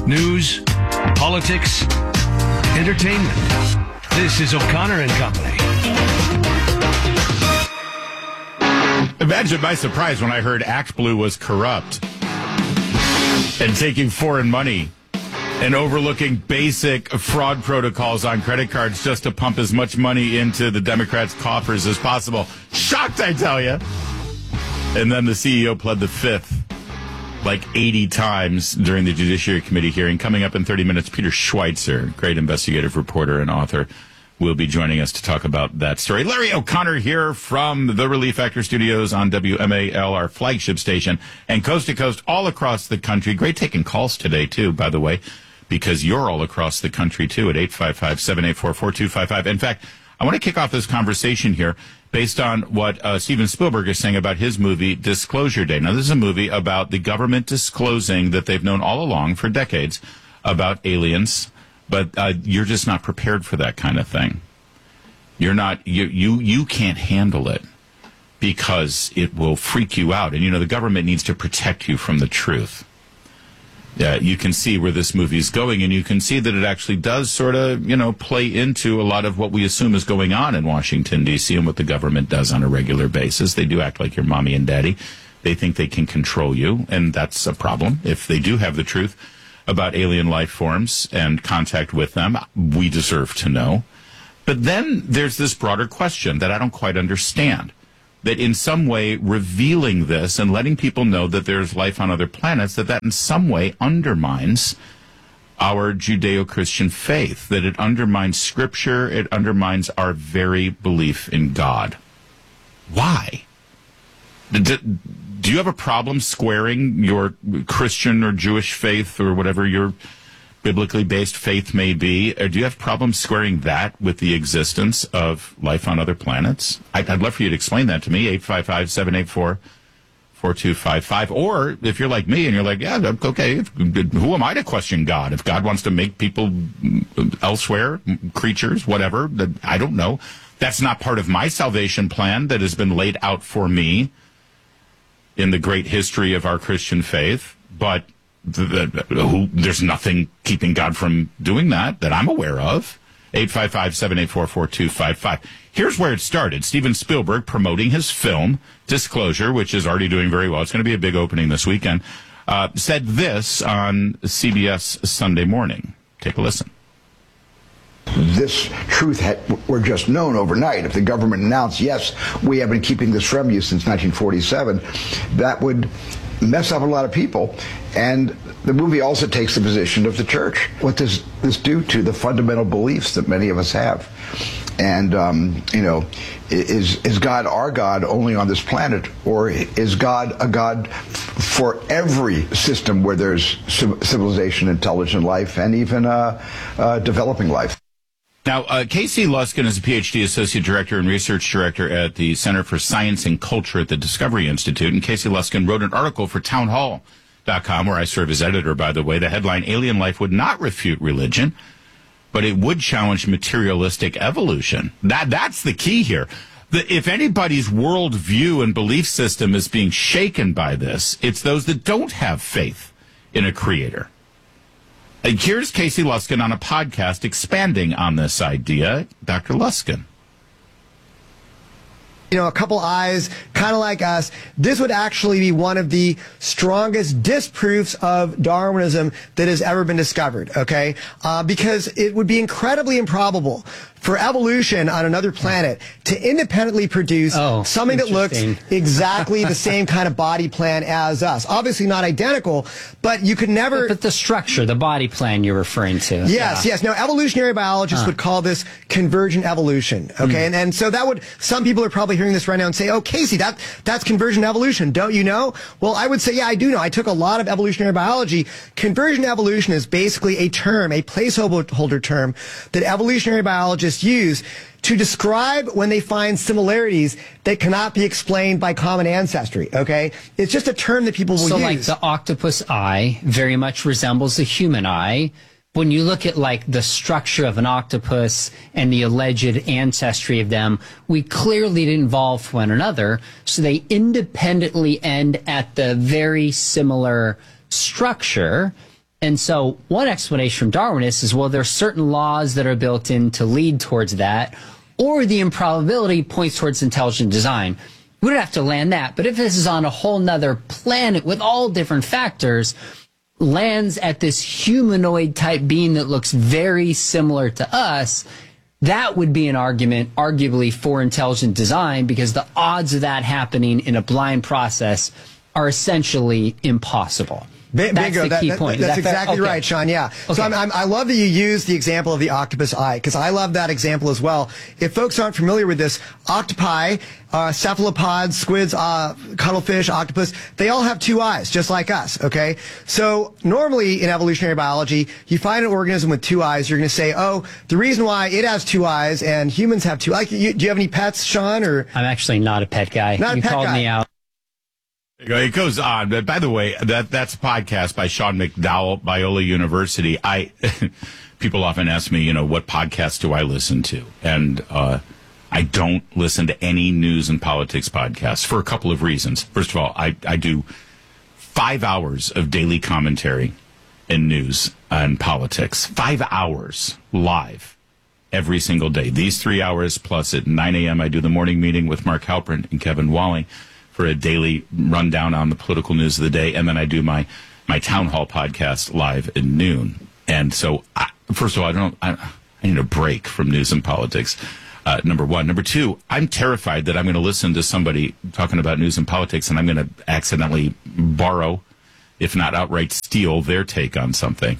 News, politics, entertainment. This is O'Connor and Company. Imagine my surprise when I heard Act Blue was corrupt and taking foreign money and overlooking basic fraud protocols on credit cards just to pump as much money into the Democrats' coffers as possible. Shocked, I tell you. And then the CEO pled the fifth like 80 times during the Judiciary Committee hearing. Coming up in 30 minutes, Peter Schweitzer, great investigative reporter and author, will be joining us to talk about that story. Larry O'Connor here from the Relief Factor Studios on WMAL, our flagship station, and coast to coast all across the country. Great taking calls today, too, by the way, because you're all across the country, too, at 855-784-4255. In fact, I want to kick off this conversation here based on what Steven Spielberg is saying about his movie Disclosure Day. Now, this is a movie about the government disclosing that they've known all along for decades about aliens, but you're just not prepared for that kind of thing. You're not, you can't handle it because it will freak you out. And, you know, the government needs to protect you from the truth. You can see where this movie is going, and you can see that it actually does sort of, you know, play into a lot of what we assume is going on in Washington, D.C., and what the government does on a regular basis. They do act like your mommy and daddy. They think they can control you, and that's a problem. If they do have the truth about alien life forms and contact with them, we deserve to know. But then there's this broader question that I don't quite understand. That in some way revealing this and letting people know that there's life on other planets, that in some way undermines our Judeo-Christian faith, that it undermines Scripture, it undermines our very belief in God. Why? Do you have a problem squaring your Christian or Jewish faith or whatever your biblically based faith may be, or do you have problems squaring that with the existence of life on other planets? I'd love for you to explain that to me, 855-784-4255. Or if you're like me and you're like, yeah, okay, who am I to question God? If God wants to make people elsewhere, creatures, whatever, I don't know. That's not part of my salvation plan that has been laid out for me in the great history of our Christian faith, but there's nothing keeping God from doing that I'm aware of. 855-784-4255. Here's where it started. Steven Spielberg promoting his film, Disclosure, which is already doing very well. It's going to be a big opening this weekend. Said this on CBS Sunday Morning. Take a listen. This truth were just known overnight. If the government announced, yes, we have been keeping this from you since 1947, that would mess up a lot of people. And the movie also takes the position of the church. What does this do to the fundamental beliefs that many of us have? And, you know, is God our God only on this planet? Or is God a God for every system where there's civilization, intelligent life, and even developing life? Now, Casey Luskin is a PhD Associate Director and Research Director at the Center for Science and Culture at the Discovery Institute. And Casey Luskin wrote an article for townhall.com, where I serve as editor, by the way. The headline, Alien Life Would Not Refute Religion, but it would challenge materialistic evolution. That's the key here. If anybody's worldview and belief system is being shaken by this, it's those that don't have faith in a creator. Here's Casey Luskin on a podcast expanding on this idea. Dr. Luskin. You know, a couple eyes, kind of like us, this would actually be one of the strongest disproofs of Darwinism that has ever been discovered, okay? Because it would be incredibly improbable for evolution on another planet to independently produce something that looks exactly the same kind of body plan as us. Obviously not identical, but you could never... But the structure, the body plan you're referring to. Yes, yes. Now, evolutionary biologists would call this convergent evolution, okay? And so that would... Some people are probably hearing this right now and say, oh, Casey, that's convergent evolution. Don't you know? Well, I would say, yeah, I do know. I took a lot of evolutionary biology. Convergent evolution is basically a term, a placeholder term, that evolutionary biologists use to describe when they find similarities that cannot be explained by common ancestry, okay? It's just a term that people will use. So like the octopus eye very much resembles the human eye. When you look at like the structure of an octopus and the alleged ancestry of them, we clearly didn't evolve from one another, so they independently end at the very similar structure. And so one explanation from Darwinists is, well, there are certain laws that are built in to lead towards that, or the improbability points towards intelligent design. We don't have to land that, but if this is on a whole nother planet with all different factors, lands at this humanoid type being that looks very similar to us, that would be an argument, arguably, for intelligent design, because the odds of that happening in a blind process are essentially impossible. That's Bingo. the key point. That's Is that fair? exactly Okay. right, Sean. Yeah. Okay. So I love that you use the example of the octopus eye, because I love that example as well. If folks aren't familiar with this, octopi, cephalopods, squids, cuttlefish, octopus, they all have two eyes, just like us. Okay. So normally in evolutionary biology, you find an organism with two eyes, you're going to say, oh, the reason why it has two eyes and humans have two. Do you have any pets, Sean? Or I'm actually not a pet guy. Not a You pet called guy. me out. It goes on. But by the way, that's a podcast by Sean McDowell, Biola University. People often ask me, what podcasts do I listen to? And I don't listen to any news and politics podcasts for a couple of reasons. First of all, I do 5 hours of daily commentary in news and politics. 5 hours live every single day. These 3 hours plus at 9 a.m. I do the morning meeting with Mark Halpern and Kevin Walling for a daily rundown on the political news of the day, and then I do my town hall podcast live at noon. And so, first of all, I need a break from news and politics. Number one. Number two, I'm terrified that I'm going to listen to somebody talking about news and politics, and I'm going to accidentally borrow, if not outright steal, their take on something.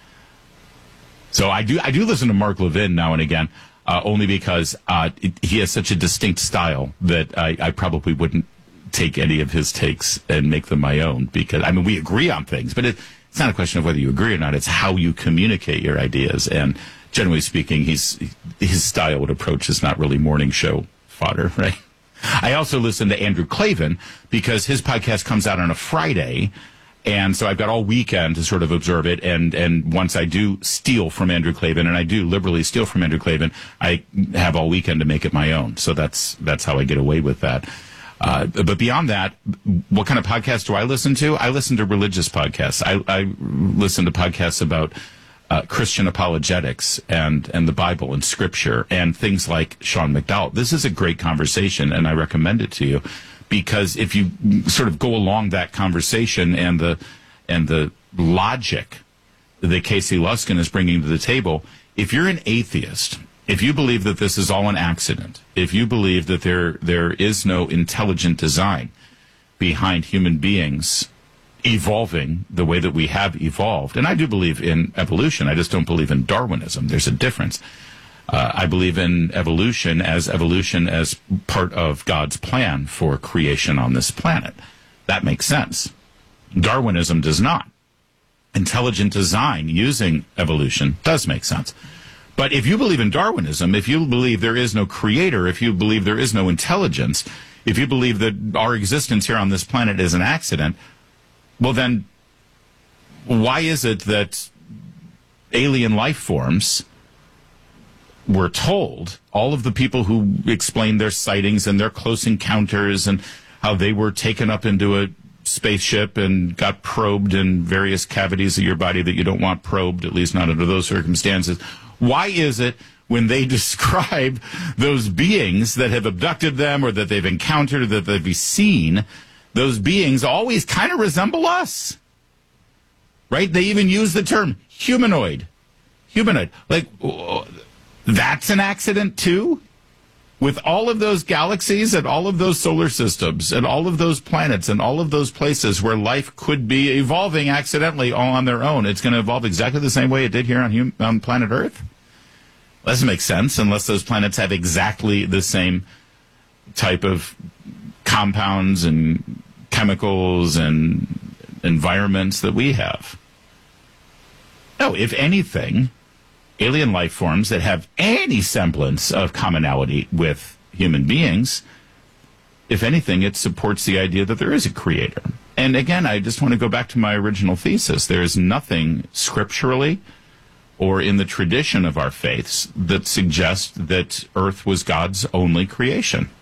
So I do listen to Mark Levin now and again, only because he has such a distinct style that I probably wouldn't take any of his takes and make them my own, because we agree on things, but it's not a question of whether you agree or not. It's how you communicate your ideas. And generally speaking, his style and approach is not really morning show fodder, right? I also listen to Andrew Klavan because his podcast comes out on a Friday. And so I've got all weekend to sort of observe it. And once I do steal from Andrew Klavan, and I do liberally steal from Andrew Klavan, I have all weekend to make it my own. So that's how I get away with that. But beyond that, what kind of podcasts do I listen to? I listen to religious podcasts. I listen to podcasts about Christian apologetics and the Bible and Scripture and things like Sean McDowell. This is a great conversation, and I recommend it to you, because if you sort of go along that conversation and the logic that Casey Luskin is bringing to the table, if you're an atheist, if you believe that this is all an accident, if you believe that there is no intelligent design behind human beings evolving the way that we have evolved, and I do believe in evolution, I just don't believe in Darwinism. There's a difference. I believe in evolution as part of God's plan for creation on this planet. That makes sense. Darwinism does not. Intelligent design using evolution does make sense. But if you believe in Darwinism, if you believe there is no creator, if you believe there is no intelligence, if you believe that our existence here on this planet is an accident, well then, why is it that alien life forms, we're told, all of the people who explained their sightings and their close encounters and how they were taken up into a spaceship and got probed in various cavities of your body that you don't want probed, at least not under those circumstances, why is it when they describe those beings that have abducted them or that they've encountered or that they've seen, those beings always kind of resemble us? Right? They even use the term humanoid. Like, that's an accident too? With all of those galaxies and all of those solar systems and all of those planets and all of those places where life could be evolving accidentally all on their own, it's going to evolve exactly the same way it did here on planet Earth? Doesn't make sense unless those planets have exactly the same type of compounds and chemicals and environments that we have. No, if anything, alien life forms that have any semblance of commonality with human beings, if anything, it supports the idea that there is a creator. And again, I just want to go back to my original thesis. There is nothing scripturally or in the tradition of our faiths that suggests that Earth was God's only creation.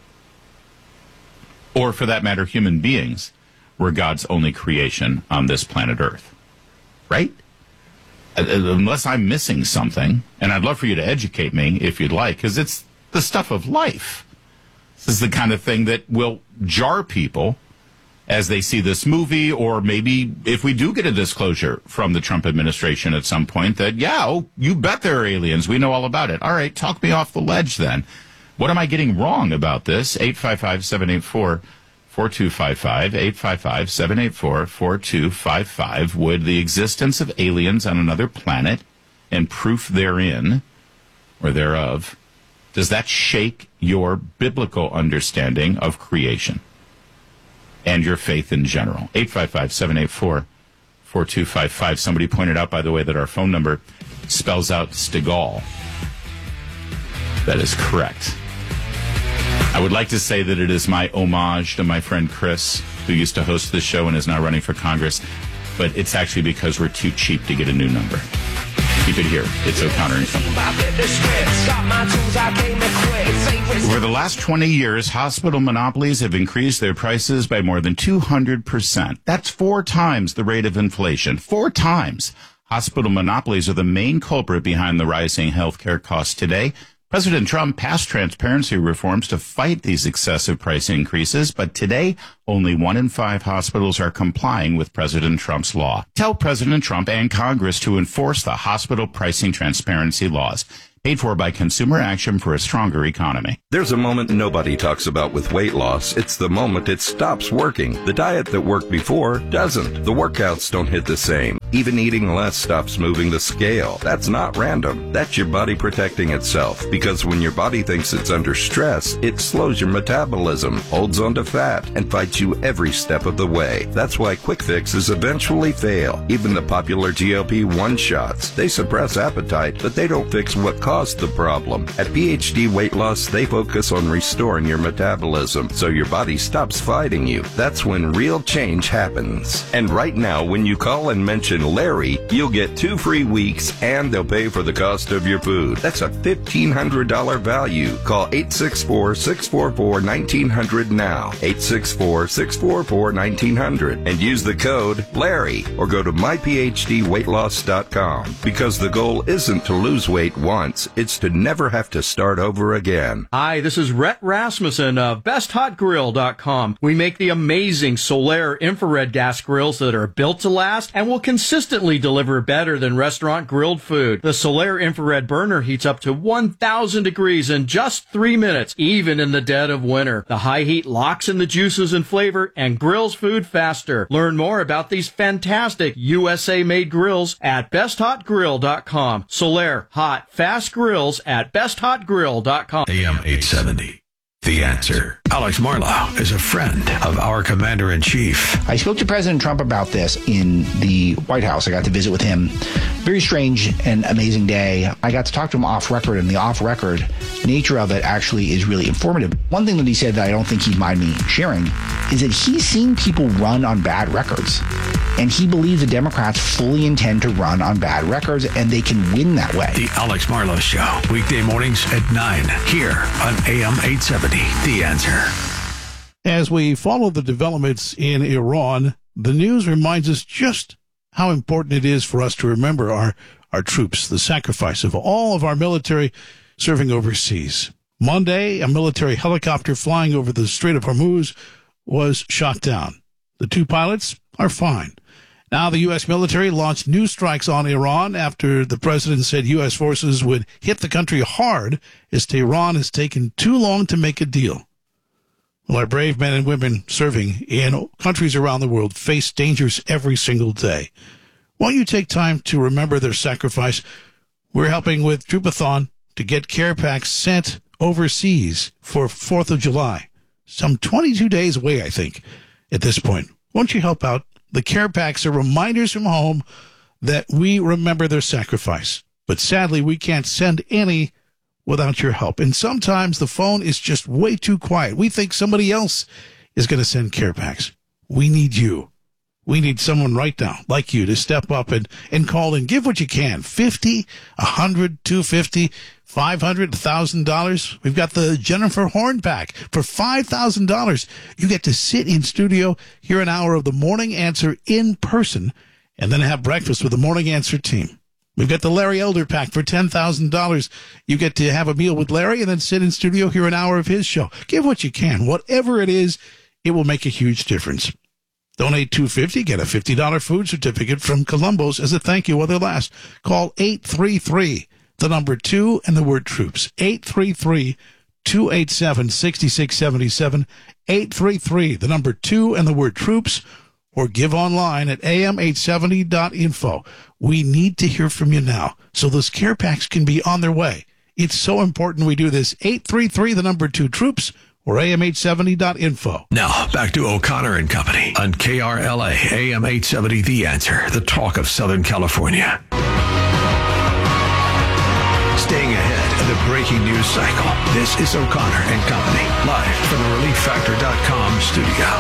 Or, for that matter, human beings were God's only creation on this planet Earth. Right? unless I'm missing something, and I'd love for you to educate me if you'd like, because it's the stuff of life. This is the kind of thing that will jar people as they see this movie, or maybe if we do get a disclosure from the Trump administration at some point that, you bet there are aliens. We know all about it. All right, talk me off the ledge then. What am I getting wrong about this? 855-784-4255, 855-784-4255. Would the existence of aliens on another planet and proof therein or thereof, does that shake your biblical understanding of creation and your faith in general? 855-784-4255. Somebody pointed out, by the way, that our phone number spells out Stegall. That is correct. I would like to say that it is my homage to my friend Chris, who used to host this show and is now running for Congress, but it's actually because we're too cheap to get a new number. Keep it here. It's O'Connor and Company. Over the last 20 years, hospital monopolies have increased their prices by more than 200%. That's 4 times the rate of inflation. 4 times. Hospital monopolies are the main culprit behind the rising healthcare costs today. President Trump passed transparency reforms to fight these excessive price increases, but today, only 1 in 5 hospitals are complying with President Trump's law. Tell President Trump and Congress to enforce the hospital pricing transparency laws. Paid for by Consumer Action for a Stronger Economy. There's a moment nobody talks about with weight loss. It's the moment it stops working. The diet that worked before doesn't. The workouts don't hit the same. Even eating less stops moving the scale. That's not random. That's your body protecting itself. Because when your body thinks it's under stress, it slows your metabolism, holds onto fat, and fights you every step of the way. That's why quick fixes eventually fail. Even the popular GLP-1 shots. They suppress appetite, but they don't fix what caused the problem. At PhD Weight Loss, they focus on restoring your metabolism so your body stops fighting you. That's when real change happens. And right now, when you call and mention Larry, you'll get 2 free weeks and they'll pay for the cost of your food. That's a $1,500 value. Call 864-644-1900 now. 864-644-1900 and use the code Larry or go to myphdweightloss.com because the goal isn't to lose weight once, it's to never have to start over again. Hi, this is Rhett Rasmussen of BestHotGrill.com. We make the amazing Solaire infrared gas grills that are built to last and will consistently deliver better than restaurant grilled food. The Solaire infrared burner heats up to 1,000 degrees in just 3 minutes, even in the dead of winter. The high heat locks in the juices and flavor and grills food faster. Learn more about these fantastic USA-made grills at BestHotGrill.com. Solaire, hot, fast grills at BestHotGrill.com. AM 870. The Answer. Alex Marlow is a friend of our Commander-in-Chief. I spoke to President Trump about this in the White House. I got to visit with him. Very strange and amazing day. I got to talk to him off record, and the off-record nature of it actually is really informative. One thing that he said that I don't think he'd mind me sharing is that he's seen people run on bad records. And he believes the Democrats fully intend to run on bad records, and they can win that way. The Alex Marlow Show, weekday mornings at 9, here on AM 870, The Answer. As we follow the developments in Iran, the news reminds us just how important it is for us to remember our troops, the sacrifice of all of our military serving overseas. Monday, a military helicopter flying over the Strait of Hormuz was shot down. The 2 pilots are fine. Now the U.S. military launched new strikes on Iran after the president said U.S. forces would hit the country hard as Tehran has taken too long to make a deal. Well, our brave men and women serving in countries around the world face dangers every single day. Won't you take time to remember their sacrifice? We're helping with Troopathon to get care packs sent overseas for 4th of July. Some 22 days away, I think, at this point. Won't you help out? The care packs are reminders from home that we remember their sacrifice. But sadly, we can't send any without your help. And sometimes the phone is just way too quiet. We think somebody else is going to send care packs. We need you. We need someone right now, like you, to step up and call and give what you can. $50, $100, $250, $500, $1,000. We've got the Jennifer Horn pack for $5,000. You get to sit in studio, hear an hour of the Morning Answer in person, and then have breakfast with the Morning Answer team. We've got the Larry Elder Pack for $10,000. You get to have a meal with Larry and then sit in studio, hear an hour of his show. Give what you can. Whatever it is, it will make a huge difference. Donate $250, get a $50 food certificate from Columbo's as a thank you while they last. Call 833, the number 2 and the word troops. 833-287-6677. 833, the number 2 and the word troops. Or give online at am870.info. We need to hear from you now so those care packs can be on their way. It's so important we do this. 833, the number 2 troops. Or am870.info. Now, back to O'Connor and Company on KRLA, AM 870, The Answer, the talk of Southern California. Staying ahead of the breaking news cycle, this is O'Connor and Company, live from the ReliefFactor.com studio.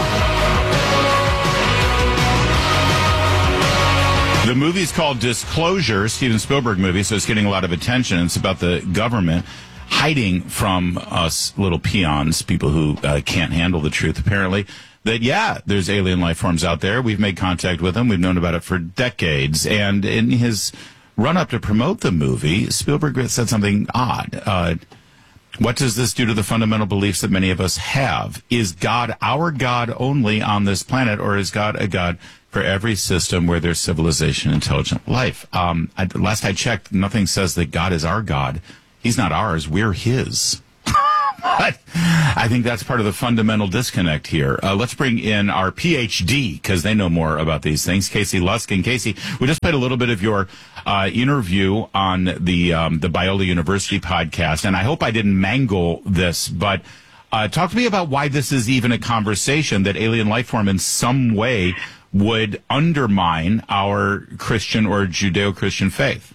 The movie's called Disclosure, Steven Spielberg movie, so it's getting a lot of attention. It's about the government hiding from us little peons, people who can't handle the truth, apparently, that, yeah, there's alien life forms out there. We've made contact with them. We've known about it for decades. And in his run-up to promote the movie, Spielberg said something odd. What does this do to the fundamental beliefs that many of us have? Is God our God only on this planet, or is God a God for every system where there's civilization, intelligent life? Last I checked, nothing says that God is our God. He's not ours. We're his. But I think that's part of the fundamental disconnect here. Let's bring in our PhD, because they know more about these things, Casey Luskin. Casey, we just played a little bit of your interview on the Biola University podcast, and I hope I didn't mangle this, but talk to me about why this is even a conversation, that alien life form in some way would undermine our Christian or Judeo-Christian faith.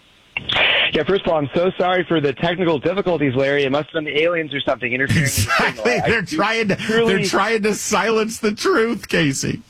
Yeah, first of all, I'm so sorry for the technical difficulties, Larry. It must have been the aliens or something interfering. Exactly. They're trying to silence the truth, Casey.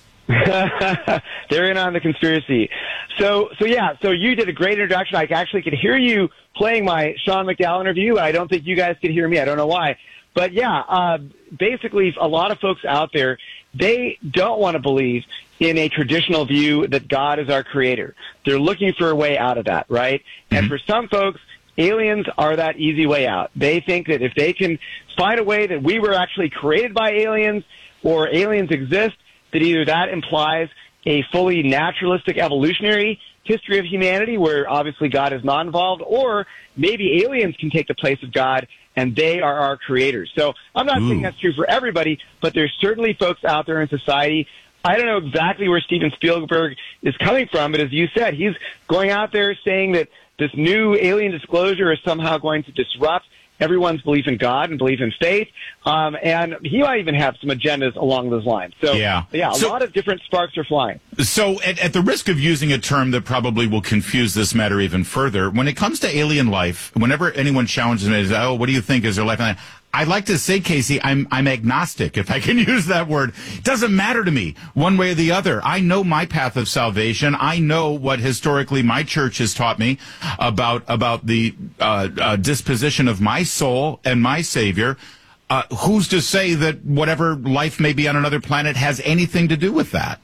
They're in on the conspiracy. So you did a great introduction. I actually could hear you playing my Sean McDowell interview. I don't think you guys could hear me. I don't know why. But yeah, basically a lot of folks out there, they don't want to believe in a traditional view that God is our creator. They're looking for a way out of that, right? Mm-hmm. And for some folks, aliens are that easy way out. They think that if they can find a way that we were actually created by aliens or aliens exist, that either that implies a fully naturalistic evolutionary history of humanity where obviously God is not involved, or maybe aliens can take the place of God and they are our creators. So I'm not saying that's true for everybody, but there's certainly folks out there in society. I don't know exactly where Steven Spielberg is coming from, but as you said, he's going out there saying that this new alien disclosure is somehow going to disrupt everyone's belief in God and belief in faith. And he might even have some agendas along those lines. So, a lot of different sparks are flying. So at the risk of using a term that probably will confuse this matter even further, when it comes to alien life, whenever anyone challenges me, what do you think? Is there life on that? I'd like to say, Casey, I'm agnostic, if I can use that word. It doesn't matter to me one way or the other. I know my path of salvation. I know what historically my church has taught me about the disposition of my soul and my Savior. Who's to say that whatever life may be on another planet has anything to do with that?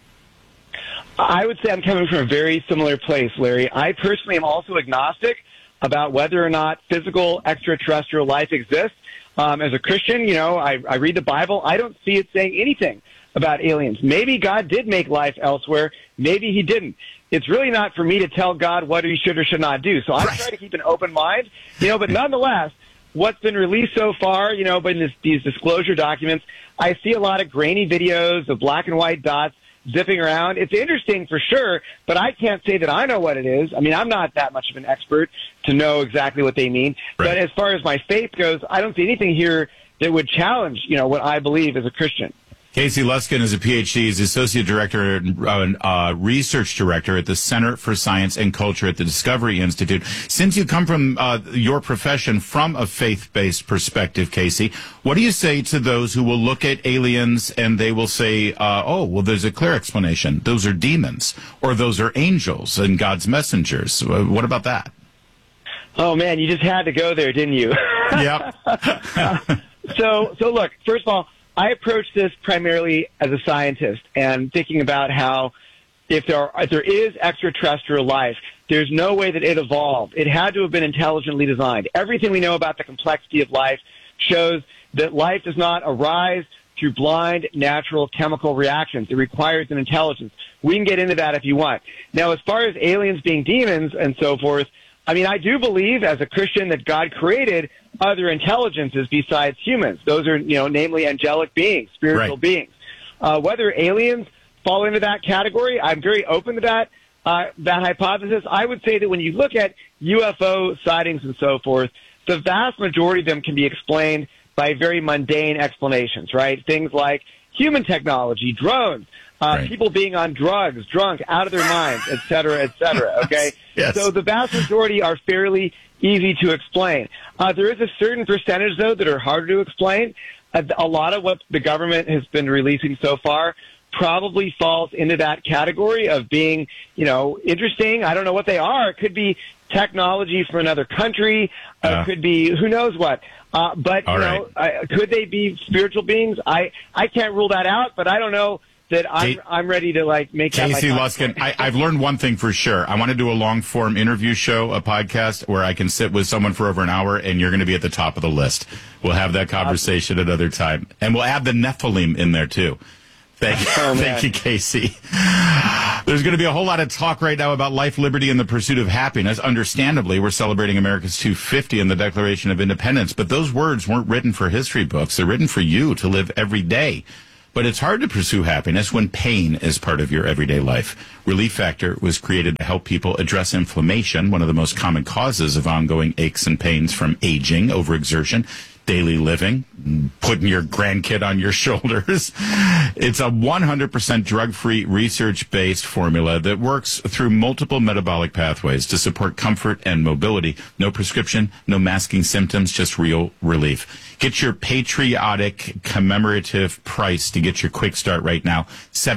I would say I'm coming from a very similar place, Larry. I personally am also agnostic about whether or not physical extraterrestrial life exists. As a Christian, I read the Bible. I don't see it saying anything about aliens. Maybe God did make life elsewhere. Maybe he didn't. It's really not for me to tell God what he should or should not do. So I try to keep an open mind, but nonetheless, what's been released so far, but in these disclosure documents, I see a lot of grainy videos of black and white dots zipping around. It's interesting for sure, but I can't say that I know what it is. I mean, I'm not that much of an expert to know exactly what they mean. Right. But as far as my faith goes, I don't see anything here that would challenge, what I believe as a Christian. Casey Luskin is a PhD. He's Associate Director and Research Director at the Center for Science and Culture at the Discovery Institute. Since you come from your profession from a faith-based perspective, Casey, what do you say to those who will look at aliens and they will say, there's a clear explanation. Those are demons, or those are angels and God's messengers. What about that? Oh, man, you just had to go there, didn't you? Yep. So look, first of all, I approach this primarily as a scientist and thinking about how if there is extraterrestrial life, there's no way that it evolved. It had to have been intelligently designed. Everything we know about the complexity of life shows that life does not arise through blind, natural chemical reactions. It requires an intelligence. We can get into that if you want. Now, as far as aliens being demons and so forth, I mean, I do believe as a Christian that God created other intelligences besides humans. Those are, namely angelic beings, spiritual beings. Whether aliens fall into that category, I'm very open to that hypothesis. I would say that when you look at UFO sightings and so forth, the vast majority of them can be explained by very mundane explanations, right? Things like human technology, drones, people being on drugs, drunk, out of their minds, et cetera, okay? Yes. So the vast majority are fairly easy to explain. There is a certain percentage, though, that are harder to explain. A lot of what the government has been releasing so far probably falls into that category of being, interesting. I don't know what they are. It could be technology from another country. It could be who knows what. But could they be spiritual beings? I can't rule that out, but I don't know that I'm ready to make that. Casey Luskin, I've learned one thing for sure. I want to do a long form interview show, a podcast where I can sit with someone for over an hour, and you're going to be at the top of the list. We'll have that conversation another time, and we'll add the Nephilim in there too. Thank you, Casey. There's going to be a whole lot of talk right now about life, liberty, and the pursuit of happiness. Understandably, we're celebrating America's 250 and the Declaration of Independence, but those words weren't written for history books. They're written for you to live every day. But it's hard to pursue happiness when pain is part of your everyday life. Relief Factor was created to help people address inflammation, one of the most common causes of ongoing aches and pains from aging, overexertion, daily living, putting your grandkid on your shoulders. It's a 100% drug-free, research-based formula that works through multiple metabolic pathways to support comfort and mobility. No prescription, no masking symptoms, just real relief. Get your patriotic commemorative price to get your quick start right now.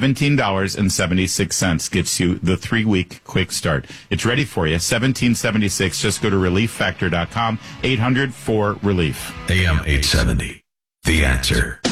$17.76 gets you the 3-week quick start. It's ready for you. $17.76. Just go to ReliefFactor.com. 800-4-RELIEF. AM 870. The Answer.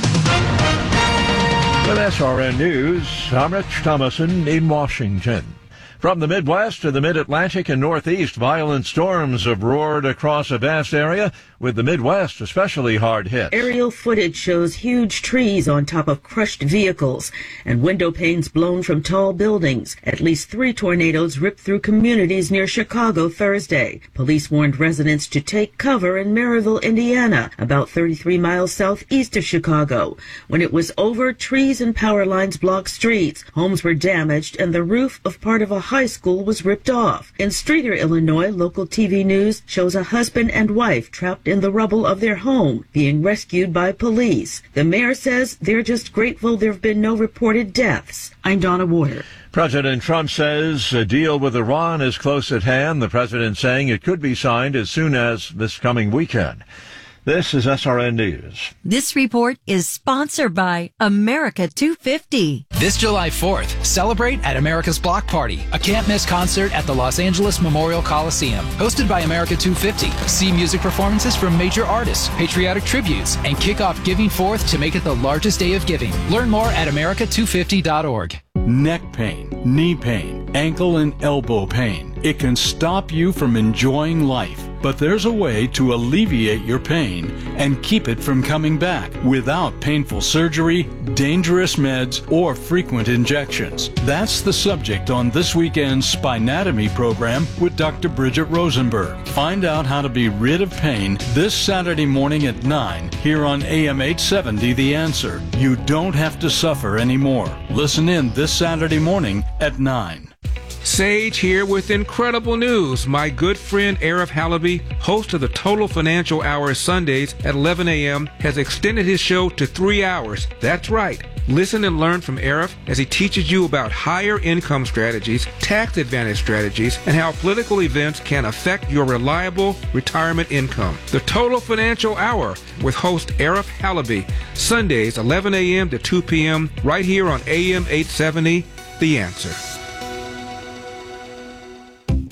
With SRN News, I'm Rich Thomason in Washington. From the Midwest to the Mid-Atlantic and Northeast, violent storms have roared across a vast area, with the Midwest especially hard hit. Aerial footage shows huge trees on top of crushed vehicles and window panes blown from tall buildings. At least 3 tornadoes ripped through communities near Chicago Thursday. Police warned residents to take cover in Maryville, Indiana, about 33 miles southeast of Chicago. When it was over, trees and power lines blocked streets. Homes were damaged and the roof of part of a high school was ripped off. In Streator, Illinois, local TV news shows a husband and wife trapped in the rubble of their home, being rescued by police. The mayor says they're just grateful there have been no reported deaths. I'm Donna Warder. President Trump says a deal with Iran is close at hand. The president saying it could be signed as soon as this coming weekend. This is SRN News. This report is sponsored by America 250. This July 4th, celebrate at America's Block Party, a can't-miss concert at the Los Angeles Memorial Coliseum. Hosted by America 250. See music performances from major artists, patriotic tributes, and kick off Giving Forth to make it the largest day of giving. Learn more at america250.org. Neck pain, knee pain, ankle and elbow pain. It can stop you from enjoying life. But there's a way to alleviate your pain and keep it from coming back without painful surgery, dangerous meds, or frequent injections. That's the subject on this weekend's Spinatomy program with Dr. Bridget Rosenberg. Find out how to be rid of pain this Saturday morning at 9 here on AM 870 The Answer. You don't have to suffer anymore. Listen in this Saturday morning at 9. Sage here with incredible news. My good friend Arif Halaby, host of the Total Financial Hour Sundays at 11 a.m., has extended his show to 3 hours. That's right. Listen and learn from Arif as he teaches you about higher income strategies, tax advantage strategies, and how political events can affect your reliable retirement income. The Total Financial Hour with host Arif Halaby, Sundays 11 a.m. to 2 p.m. right here on AM 870, The Answer.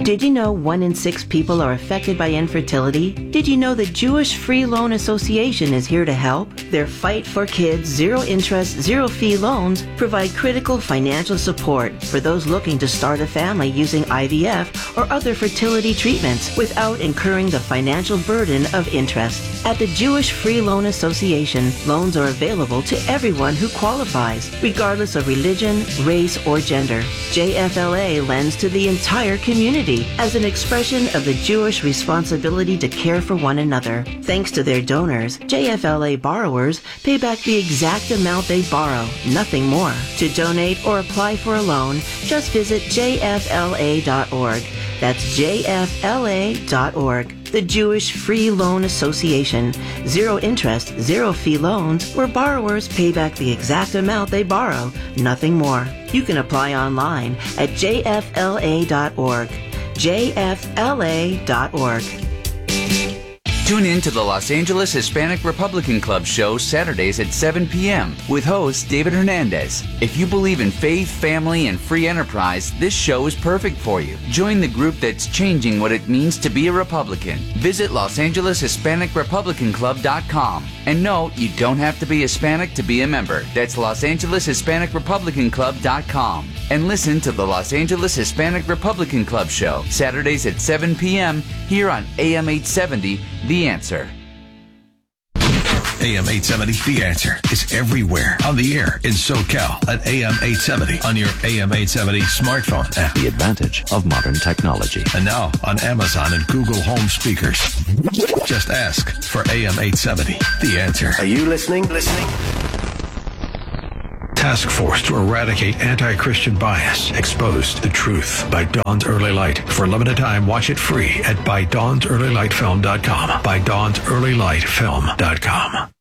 Did you know 1 in 6 people are affected by infertility? Did you know the Jewish Free Loan Association is here to help? Their Fight for Kids zero interest, zero fee loans provide critical financial support for those looking to start a family using IVF or other fertility treatments without incurring the financial burden of interest. At the Jewish Free Loan Association, loans are available to everyone who qualifies, regardless of religion, race, or gender. JFLA lends to the entire community as an expression of the Jewish responsibility to care for one another. Thanks to their donors, JFLA borrowers pay back the exact amount they borrow, nothing more. To donate or apply for a loan, just visit jfla.org. That's jfla.org. The Jewish Free Loan Association. Zero interest, zero fee loans where borrowers pay back the exact amount they borrow, nothing more. You can apply online at jfla.org. jfla.org. Tune in to the Los Angeles Hispanic Republican Club show Saturdays at 7 p.m. with host David Hernandez. If you believe in faith, family, and free enterprise, this show is perfect for you. Join the group that's changing what it means to be a Republican. Visit LosAngelesHispanicRepublicanClub.com. And no, you don't have to be Hispanic to be a member. That's LosAngelesHispanicRepublicanClub.com. And listen to the Los Angeles Hispanic Republican Club show Saturdays at 7 p.m. here on AM 870, The Answer. AM 870, The Answer is everywhere on the air in SoCal at AM 870 on your AM 870 smartphone app. The advantage of modern technology. And now on Amazon and Google Home speakers. Just ask for AM 870, The Answer. Are you listening? Task Force to Eradicate Anti-Christian Bias. Exposed the Truth by Dawn's Early Light. For a limited time, watch it free at ByDawnsEarlyLightFilm.com. ByDawnsEarlyLightFilm.com.